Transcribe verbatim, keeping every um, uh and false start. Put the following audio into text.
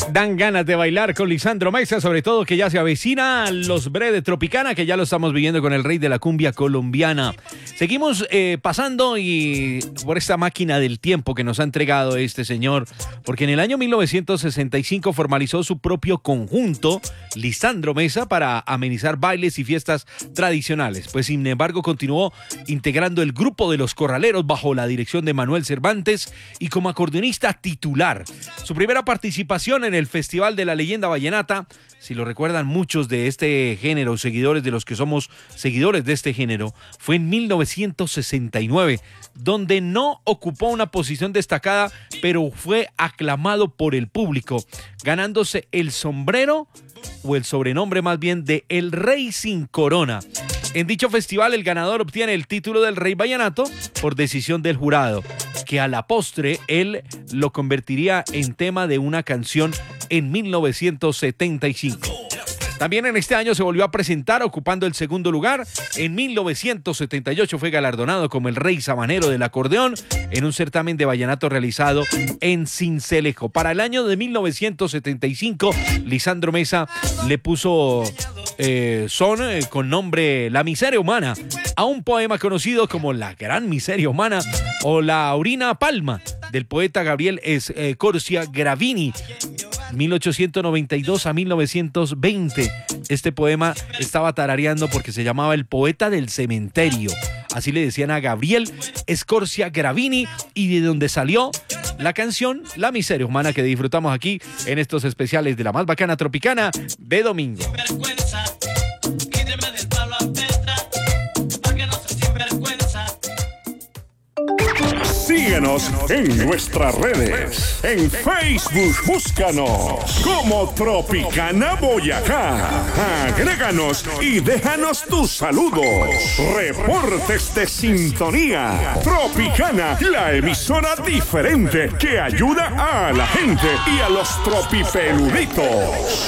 Dan ganas de bailar con Lisandro Mesa, sobre todo que ya se avecina los Bre de Tropicana, que ya lo estamos viviendo con el rey de la cumbia colombiana. Seguimos eh, pasando y por esta máquina del tiempo que nos ha entregado este señor, porque en el año mil novecientos sesenta y cinco formalizó su propio conjunto, Lisandro Mesa, para amenizar bailes y fiestas tradicionales. Pues sin embargo continuó integrando el grupo de Los Corraleros bajo la dirección de Manuel Cervantes y como acordeonista titular. Su primera participación en el Festival de la Leyenda Vallenata, si lo recuerdan muchos de este género, seguidores de los que somos seguidores de este género, fue en mil novecientos sesenta y nueve, donde no ocupó una posición destacada, pero fue aclamado por el público, ganándose el sombrero o el sobrenombre más bien de El Rey Sin Corona. En dicho festival, el ganador obtiene el título del Rey Vallenato por decisión del jurado, que a la postre él lo convertiría en tema de una canción en mil novecientos setenta y cinco. También en este año se volvió a presentar ocupando el segundo lugar. En mil novecientos setenta y ocho fue galardonado como el Rey Sabanero del Acordeón en un certamen de vallenato realizado en Sincelejo. Para el año de mil novecientos setenta y cinco, Lisandro Mesa le puso eh, son eh, con nombre La Miseria Humana a un poema conocido como La Gran Miseria Humana o La Aurina Palma del poeta Gabriel Escorcia Gravini, mil ochocientos noventa y dos a mil novecientos veinte. Este poema estaba tarareando porque se llamaba El Poeta del Cementerio. Así le decían a Gabriel Escorcia Gravini, y de donde salió la canción La Miseria Humana que disfrutamos aquí en estos especiales de la más bacana tropicana de domingo. Síguenos en nuestras redes. En Facebook, búscanos como Tropicana Boyacá. Agréganos y déjanos tus saludos. Reportes de sintonía. Tropicana, la emisora diferente que ayuda a la gente y a los tropipeluditos.